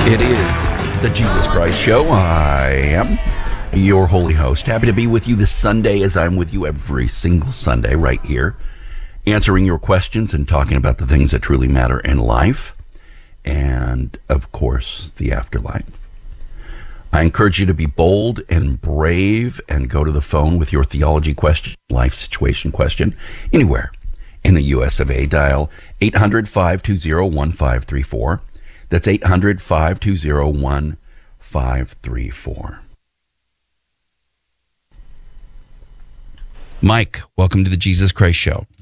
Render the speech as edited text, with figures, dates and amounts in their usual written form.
It is the Jesus Christ Show. I am your holy host. Happy to be with you this Sunday, as I'm with you every single Sunday right here, answering your questions and talking about the things that truly matter in life and, of course, the afterlife. I encourage you to be bold and brave and go to the phone with your theology question, life situation question, anywhere in the U.S. of A. Dial 800-520-1534. That's 800-520-1534. Mike, welcome to the Jesus Christ Show.